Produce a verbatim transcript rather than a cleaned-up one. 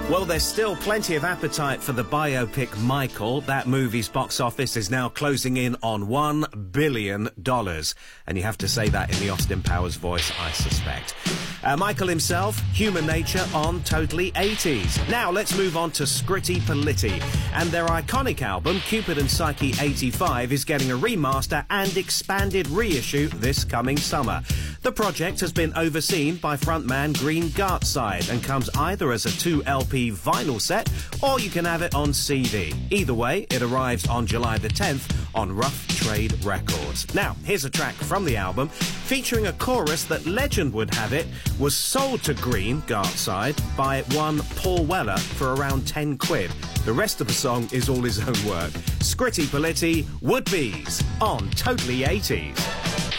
Well, there's still plenty of appetite for the biopic Michael. That movie's box office is now closing in on one billion dollars. And you have to say that in the Austin Powers voice, I suspect. Uh, Michael himself, Human Nature on Totally eighties. Now let's move on to Scritti Politti. And their iconic album, Cupid and Psyche eighty-five, is getting a remaster and expanded reissue this coming summer. The project has been overseen by frontman Green Gartside and comes either as a two L P vinyl set or you can have it on C D. Either way, it arrives on July the tenth on Rough Trade Records. Now, here's a track from the album featuring a chorus that legend would have it was sold to Green Gartside by one Paul Weller for around ten quid. The rest of the song is all his own work. Scritti Politti, Would-Be's on Totally eighties.